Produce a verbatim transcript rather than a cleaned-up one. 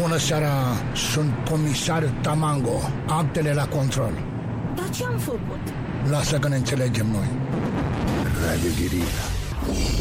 Bună seara, sunt comisar Tamango. Actele la control. Dar ce am făcut? Lasă că ne înțelegem noi. Radio Guerilla.